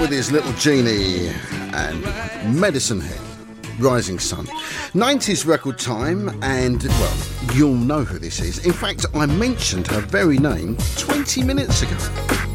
with his little genie and Medicine Head, Rising Sun. 90s record time, and, well, you'll know who this is. In fact, I mentioned her very name 20 minutes ago.